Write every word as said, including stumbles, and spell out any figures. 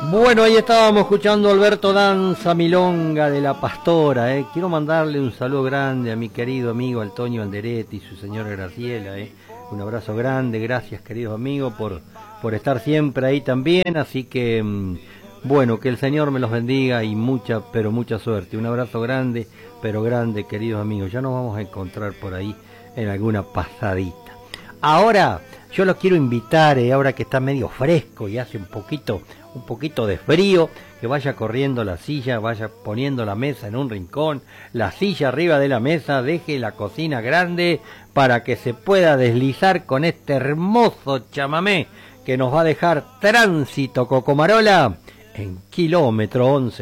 Bueno, ahí estábamos escuchando a Alberto Danza Milonga de La Pastora. Eh. Quiero mandarle un saludo grande a mi querido amigo Antonio Anderetti y su señora Graciela. Eh. Un abrazo grande, gracias queridos amigos por, por estar siempre ahí también. Así que, bueno, que el Señor me los bendiga y mucha, pero mucha suerte. Un abrazo grande, pero grande queridos amigos. Ya nos vamos a encontrar por ahí en alguna pasadita. Ahora, yo los quiero invitar, eh, ahora que está medio fresco y hace un poquito... un poquito de frío, que vaya corriendo la silla, vaya poniendo la mesa en un rincón, la silla arriba de la mesa, deje la cocina grande para que se pueda deslizar con este hermoso chamamé que nos va a dejar Tránsito Cocomarola en kilómetro once.